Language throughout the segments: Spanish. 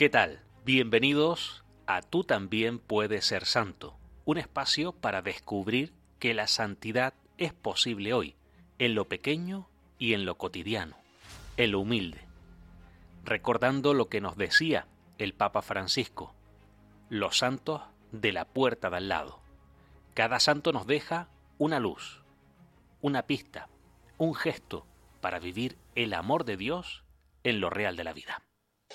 ¿Qué tal? Bienvenidos a Tú también puedes ser santo, un espacio para descubrir que la santidad es posible hoy, en lo pequeño y en lo cotidiano, en lo humilde. Recordando lo que nos decía el Papa Francisco, los santos de la puerta de al lado. Cada santo nos deja una luz, una pista, un gesto para vivir el amor de Dios en lo real de la vida.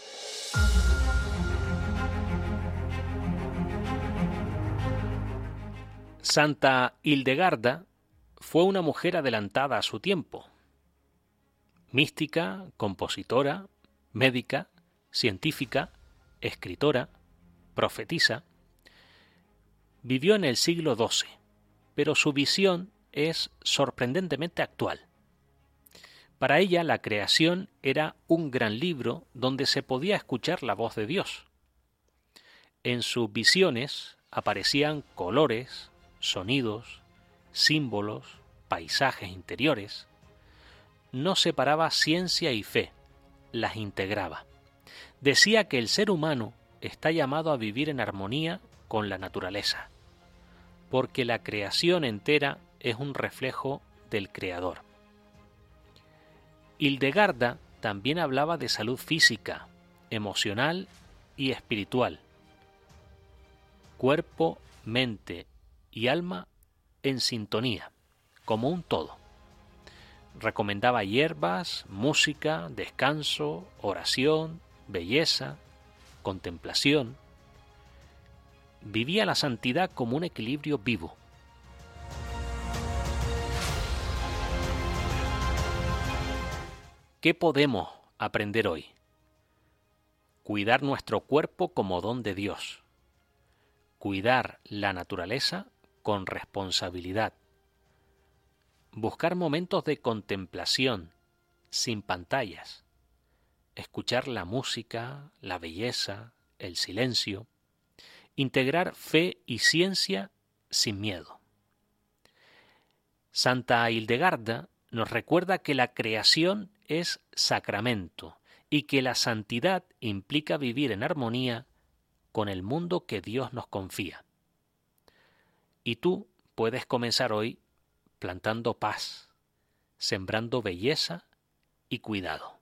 Santa Hildegarda fue una mujer adelantada a su tiempo. Mística, compositora, médica, científica, escritora, profetisa. Vivió en el siglo XII, pero su visión es sorprendentemente actual. Para ella la creación era un gran libro donde se podía escuchar la voz de Dios. En sus visiones aparecían colores, sonidos, símbolos, paisajes interiores. No separaba ciencia y fe, las integraba. Decía que el ser humano está llamado a vivir en armonía con la naturaleza, porque la creación entera es un reflejo del Creador. Hildegarda también hablaba de salud física, emocional y espiritual. Cuerpo, mente y alma en sintonía, como un todo. Recomendaba hierbas, música, descanso, oración, belleza, contemplación. Vivía la santidad como un equilibrio vivo. ¿Qué podemos aprender hoy? Cuidar nuestro cuerpo como don de Dios. Cuidar la naturaleza con responsabilidad. Buscar momentos de contemplación, sin pantallas. Escuchar la música, la belleza, el silencio. Integrar fe y ciencia sin miedo. Santa Hildegarda nos recuerda que la creación es sacramento y que la santidad implica vivir en armonía con el mundo que Dios nos confía. Y tú puedes comenzar hoy plantando paz, sembrando belleza y cuidado.